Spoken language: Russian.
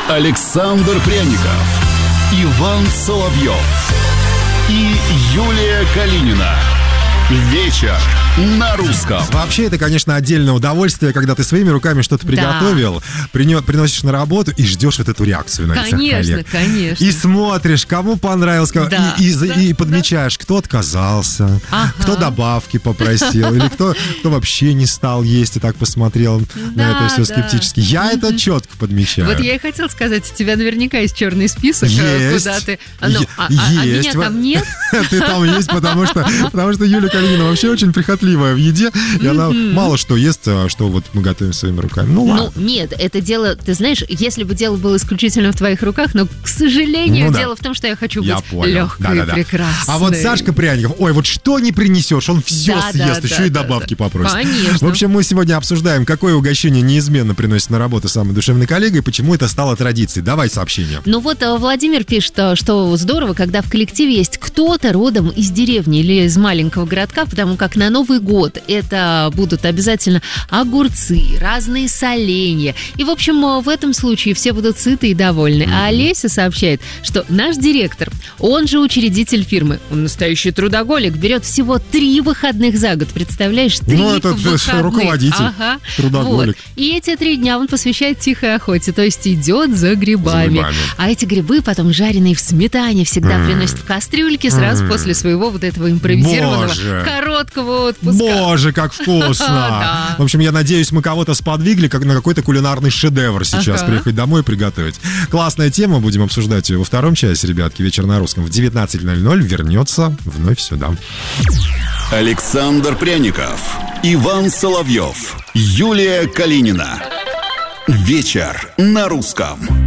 Александр Пряников, Иван Соловьев и Юлия Калинина. Вечер на русском. Вообще, это, конечно, отдельное удовольствие, когда ты своими руками что-то приготовил, приносишь на работу и ждешь вот эту реакцию на всех коллег. Конечно. И смотришь, кому понравилось, и подмечаешь, кто отказался, кто добавки попросил, или кто вообще не стал есть и так посмотрел на это все скептически. Я это четко подмечаю. Вот я и хотела сказать, у тебя наверняка есть черный список, есть. куда ты... Есть. меня там нет? Ты там есть, потому что Юля Калинина вообще очень прихотливая в еде, и она мало что ест, что вот мы готовим своими руками. Ну ладно. Нет, это дело, ты знаешь, если бы дело было исключительно в твоих руках, но, к сожалению, дело в том, что я хочу быть легкой и прекрасной. А вот Сашка Пряников, вот что не принесешь, он все съест, еще и добавки попросит. Конечно. В общем, мы сегодня обсуждаем, какое угощение неизменно приносит на работу самый душевный коллега и почему это стало традицией. Давай сообщение. Ну вот Владимир пишет, что здорово, когда в коллективе есть кто-то родом из деревни или из маленького городка, потому как на Новый год это будут обязательно огурцы, разные соленья. И, в общем, в этом случае все будут сыты и довольны. А Олеся сообщает, что наш директор, он же учредитель фирмы, он настоящий трудоголик, берет всего 3 выходных за год. Представляешь, 3 выходных. Ну, это руководитель, трудоголик. Вот. И эти 3 дня он посвящает тихой охоте, то есть идет за грибами. А эти грибы потом жареные в сметане всегда приносят в кастрюльке сразу после своего вот этого импровизированного короткого отпуска. Боже, как вкусно! В общем, я надеюсь, мы кого-то сподвигли как на какой-то кулинарный шедевр сейчас приехать домой и приготовить. Классная тема, будем обсуждать ее во втором часе, ребятки. Вечер на русском в 19:00 вернется вновь сюда. Александр Пряников, Иван Соловьев, Юлия Калинина. Вечер на русском.